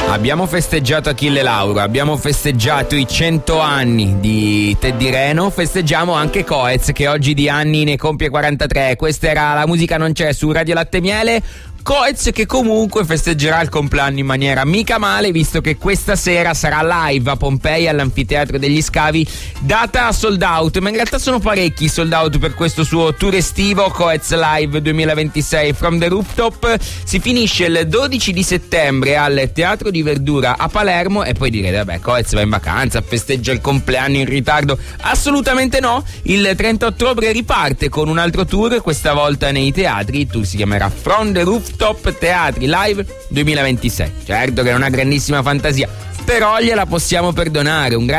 Abbiamo festeggiato Achille Lauro, abbiamo festeggiato i 100 anni di Teddy Reno, festeggiamo anche Coez che oggi di anni ne compie 43. Questa era La musica non c'è su Radio Latte Miele. Coez che comunque festeggerà il compleanno in maniera mica male, visto che questa sera sarà live a Pompei all'Anfiteatro degli Scavi, data sold out, ma in realtà sono parecchi sold out per questo suo tour estivo. Coez Live 2026 From the Rooftop si finisce il 12 di settembre al Teatro di Verdura a Palermo. E poi direte vabbè, Coez va in vacanza, festeggia il compleanno in ritardo. Assolutamente no, il 30 ottobre riparte con un altro tour, questa volta nei teatri. Il tour si chiamerà From the Rooftop Teatri Live 2026. Certo che è una grandissima fantasia, però gliela possiamo perdonare. Un grande